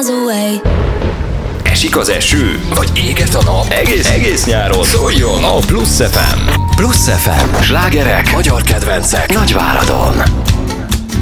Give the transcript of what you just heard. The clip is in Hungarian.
miles away. Esik az eső, vagy éget a nap, egész nyáron szóljon a Plusz FM. Plusz FM, slágerek, magyar kedvencek Nagyváradon.